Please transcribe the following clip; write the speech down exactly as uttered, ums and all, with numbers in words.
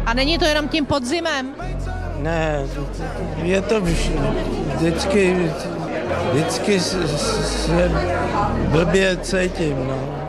A není to jenom tím podzimem? Ne, je to vždycky, vždycky se blbě cítím, no.